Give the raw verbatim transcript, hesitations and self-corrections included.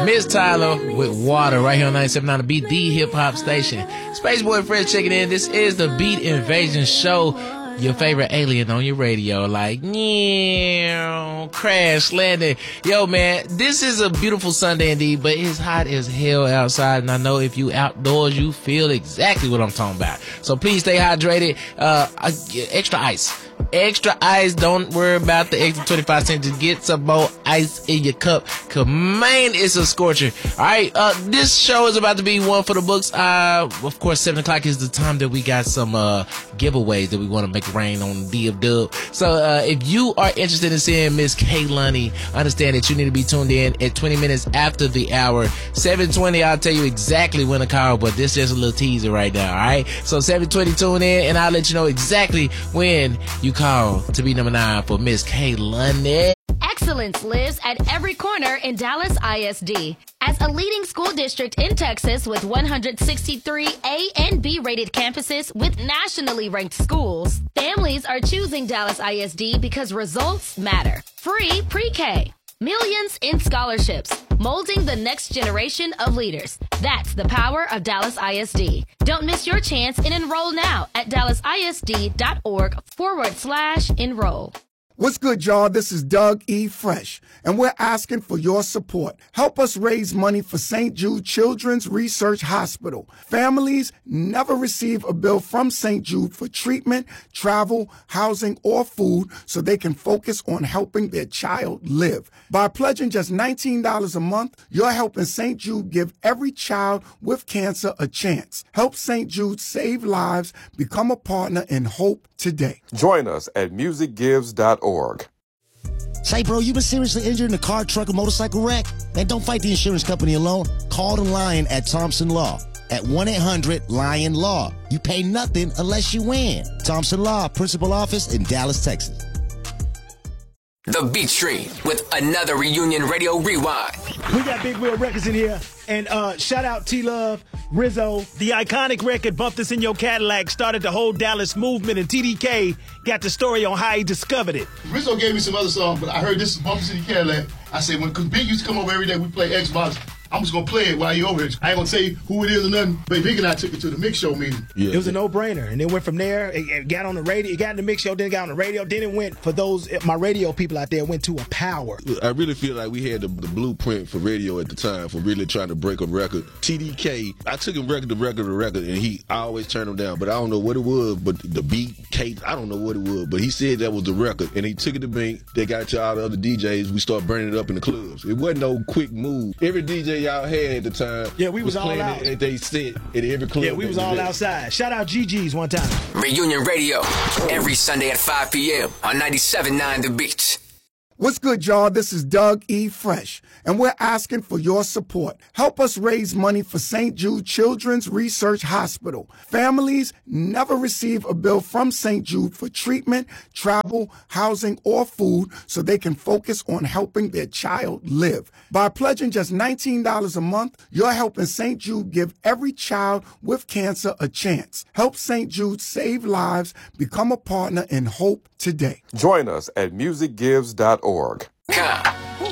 Miss Tyler with Water right here on ninety-seven point nine The Beat, the hip hop station. Space Boy Fresh checking in. This is the Beat Invasion Show. Your favorite alien on your radio, like, yeah, crash landing. Yo, man, this is a beautiful Sunday indeed, but it's hot as hell outside, and I know if you outdoors, you feel exactly what I'm talking about. So please stay hydrated. Uh, extra ice. Extra ice. Don't worry about the extra twenty-five cents. Just get some more ice in your cup. Cause man, it's a scorcher. All right. Uh, this show is about to be one for the books. Uh, of course, seven o'clock is the time that we got some, uh, giveaways that we want to make rain on D F Dub. So, uh, if you are interested in seeing Miss Kaylani, understand that you need to be tuned in at twenty minutes after the hour. seven twenty, I'll tell you exactly when to call, but this is just a little teaser right now. All right. So seven twenty, tune in and I'll let you know exactly when you call to be number nine for Miss Kaylani. Excellence lives at every corner in Dallas I S D. As a leading school district in Texas with one hundred sixty-three A and B rated campuses with nationally ranked schools, families are choosing Dallas I S D because results matter. Free pre-K. Millions in scholarships, molding the next generation of leaders. That's the power of Dallas I S D. Don't miss your chance and enroll now at dallasisd.org forward slash enroll. What's good, y'all? This is Doug E. Fresh, and we're asking for your support. Help us raise money for Saint Jude Children's Research Hospital. Families never receive a bill from Saint Jude for treatment, travel, housing, or food so they can focus on helping their child live. By pledging just nineteen dollars a month, you're helping Saint Jude give every child with cancer a chance. Help Saint Jude save lives. Become a partner in hope today. Join us at music gives dot org. Say, bro, you been seriously injured in a car, truck, or motorcycle wreck? Man, don't fight the insurance company alone. Call the Lion at Thompson Law at one eight hundred lion law. You pay nothing unless you win. Thompson Law, principal office in Dallas, Texas. The Beat Street with another Reunion Radio Rewind. We got Big Wheel Records in here. And uh, shout out T-Love, Rizzo. The iconic record, Bump This in Your Cadillac, started the whole Dallas movement, and T D K got the story on how he discovered it. Rizzo gave me some other songs, but I heard this Bump This in Your Cadillac. I said, when, because Big used to come over every day, we play Xbox. I'm just going to play it while you over here. I ain't going to say who it is or nothing, but Big and I took it to the mix show meeting. Yeah. It was a no-brainer, and then went from there. It, it got on the radio. It got in the mix show, then it got on the radio. Then it went, for those, my radio people out there, went to a power. I really feel like we had the, the blueprint for radio at the time for really trying to break a record. T D K, I took him record to record to record, and he I always turned him down, but I don't know what it was, but the beat, Kate, I don't know what it was, but he said that was the record, and he took it to me. They got it to all the other D Js. We started burning it up in the clubs. It wasn't no quick move. Every D J y'all had at the time, yeah, we was, was all out. It, they said at every club. Yeah, we was all outside. Shout out G G's one time. Reunion Radio every Sunday at five p.m. on ninety-seven point nine The Beat. What's good, y'all? This is Doug E. Fresh, and we're asking for your support. Help us raise money for Saint Jude Children's Research Hospital. Families never receive a bill from Saint Jude for treatment, travel, housing, or food so they can focus on helping their child live. By pledging just nineteen dollars a month, you're helping Saint Jude give every child with cancer a chance. Help Saint Jude save lives. Become a partner in hope today. Join us at music gives dot org. Come.